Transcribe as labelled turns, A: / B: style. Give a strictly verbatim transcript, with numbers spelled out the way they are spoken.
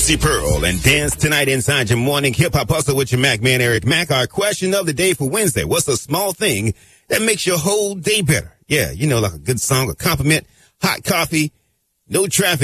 A: Lucy Pearl and Dance Tonight inside your morning hip-hop hustle with your Mac man, Eric Mac. Our question of the day for Wednesday. What's a small thing that makes your whole day better? Yeah, you know, like a good song, a compliment, hot coffee, no traffic.